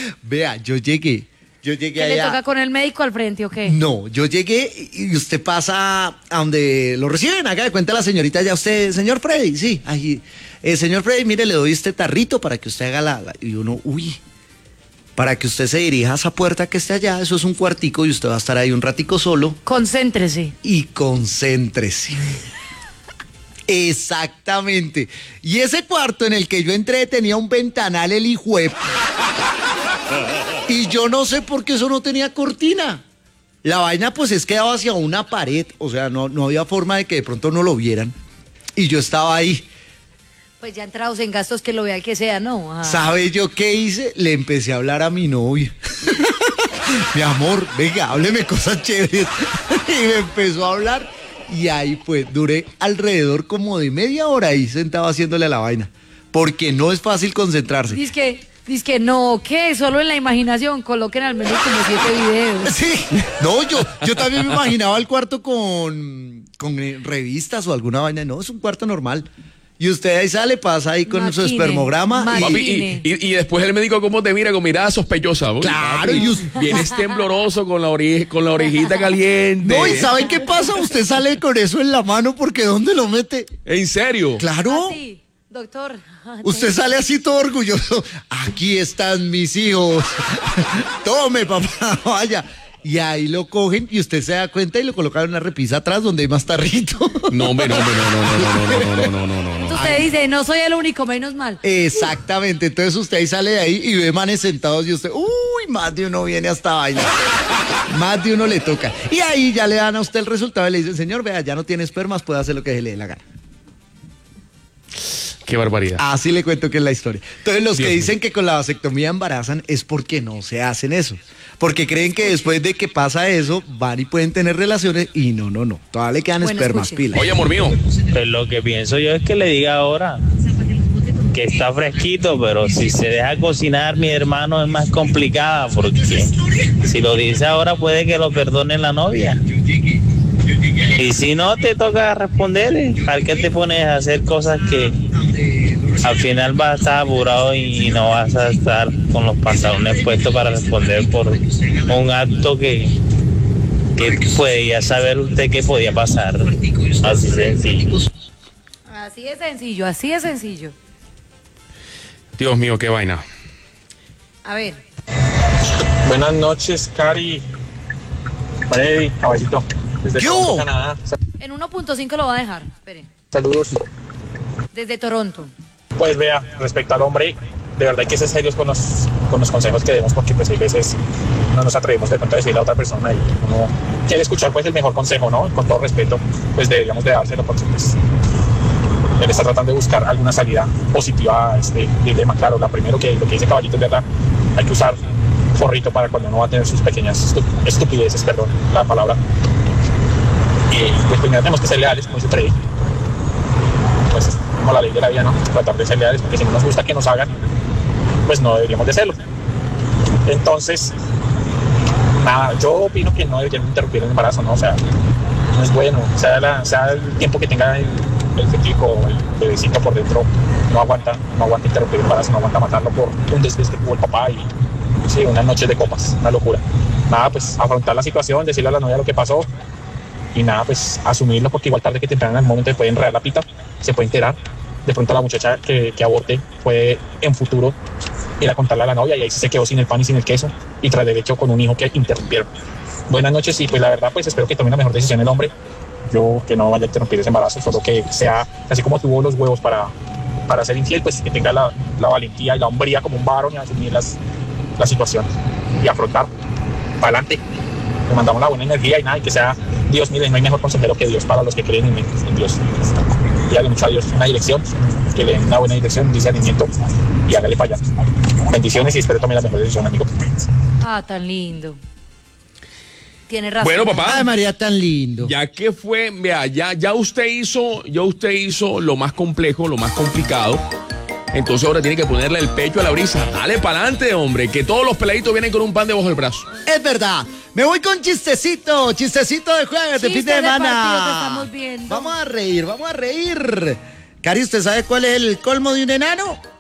Vea, yo llegué ¿Qué allá. le toca con el médico al frente o qué? No, yo llegué y usted pasa a donde lo reciben. Haga de cuenta la señorita, ya usted, señor Freddy, sí, ahí. Señor Freddy, mire, le doy este tarrito para que usted haga y uno, para que usted se dirija a esa puerta que está allá, eso es un cuartico y usted va a estar ahí un ratico solo. Concéntrese. Y concéntrese. Exactamente. Y ese cuarto en el que yo entré tenía un ventanal el hijuep. Y yo no sé por qué eso no tenía cortina. La vaina pues es que daba hacia una pared, o sea, no había forma de que de pronto no lo vieran. Y yo estaba ahí. Pues ya entrados en gastos que lo vea el que sea, ¿no? Ah. ¿Sabe yo qué hice? Le empecé a hablar a mi novia. Mi amor, venga, hábleme cosas chéveres. Y me empezó a hablar. Y ahí pues duré alrededor como de media hora ahí sentado haciéndole a la vaina. Porque no es fácil concentrarse. Dice que no, ¿qué? Solo en la imaginación coloquen al menos como 7 videos. Sí, no, yo también me imaginaba el cuarto con revistas o alguna vaina. No, es un cuarto normal. Y usted ahí sale, pasa ahí con su espermograma. Papi, y después el médico cómo te mira con mirada sospechosa. Claro, papi, vienes tembloroso con la orejita caliente. No, ¿y saben qué pasa? Usted sale con eso en la mano porque ¿dónde lo mete? ¿En serio? Claro. Ah, sí, doctor. Usted sale así todo orgulloso. Aquí están mis hijos. Tome, papá, vaya. Y ahí lo cogen y usted se da cuenta y lo colocan en una repisa atrás donde hay más tarrito. No. Entonces usted dice, no soy el único, menos mal. Exactamente, entonces usted ahí sale de ahí y ve manes sentados y usted, más de uno viene hasta bailar. Más de uno le toca. Y ahí ya le dan a usted el resultado y le dicen, señor, vea, ya no tiene espermas, puede hacer lo que se le dé la gana. Qué barbaridad. Así le cuento que es la historia. Entonces los Dios que dicen mío. que con la vasectomía embarazan es porque no se hacen eso. Porque creen que después de que pasa eso, van y pueden tener relaciones y no. Todavía le quedan Bueno, espermas, escuche. pilas. Oye, amor mío. Pues lo que pienso yo es que le diga ahora que está fresquito, pero si se deja cocinar, mi hermano, es más complicada, porque si lo dice ahora puede que lo perdone la novia. Y si no, te toca responderle. ¿Para qué te pones a hacer cosas que al final vas a estar apurado y no vas a estar con los pantalones puestos para responder por un acto que podía saber usted que podía pasar? Así sencillo. Así de sencillo. Dios mío, qué vaina. A ver. Buenas noches, Cari, Freddy, caballito. Desde ¿Qué Toronto, hubo? Canadá. En 1.5 lo va a dejar. Espere. Saludos. Desde Toronto. Pues vea, respecto al hombre, de verdad hay que ser serios con los consejos que demos, porque pues hay veces no nos atrevemos de pronto a decirle a otra persona y uno quiere escuchar pues el mejor consejo, ¿no? Con todo respeto, pues deberíamos de dárselo, porque pues él está tratando de buscar alguna salida positiva a este dilema. Claro, lo que dice Caballito es verdad, hay que usar forrito para cuando uno va a tener sus pequeñas estupideces, perdón la palabra. Y pues primero tenemos que ser leales, como dice Freddy. Pues es como la ley de la vida, ¿no? Tratar de ser leales, porque si no nos gusta que nos hagan, pues no deberíamos de hacerlo. Entonces, nada, yo opino que no deberían interrumpir el embarazo, ¿no? O sea, no es bueno, sea el tiempo que tenga el fetico, el bebecito por dentro, no aguanta interrumpir el embarazo, no aguanta matarlo por un desliz que tuvo el papá y sí, unas noches de copas, una locura. Nada, pues afrontar la situación, decirle a la novia lo que pasó y nada, pues asumirlo, porque igual tarde que temprano en el momento le puede enredar la pita, se puede enterar. De pronto la muchacha que aborte puede en futuro ir a contarle a la novia y ahí se quedó sin el pan y sin el queso y tras de hecho con un hijo que interrumpieron. Buenas noches y pues la verdad pues espero que tome la mejor decisión el hombre. Yo que no vaya a interrumpir ese embarazo, solo que sea así como tuvo los huevos para ser infiel, pues que tenga la valentía y la hombría como un varón y asumir la situación y afrontar para adelante. Le mandamos la buena energía y nada, y que sea Dios, miren, no hay mejor consejero que Dios para los que creen en Dios. Y hágale mucho a Dios una dirección, que le den una buena dirección, un discernimiento y hágale para allá. Bendiciones y espero tome la mejor decisión, amigo. Ah, tan lindo. Tiene razón. Bueno, papá. Ay, María, tan lindo. Ya que fue, vea, ya usted hizo lo más complejo, lo más complicado. Entonces ahora tiene que ponerle el pecho a la brisa. Dale para adelante, hombre, que todos los peladitos vienen con un pan debajo del brazo. Es verdad. Me voy con chistecito de jueves, de fin de Chiste de semana. partido que estamos viendo. Vamos a reír. Cari, ¿usted sabe cuál es el colmo de un enano?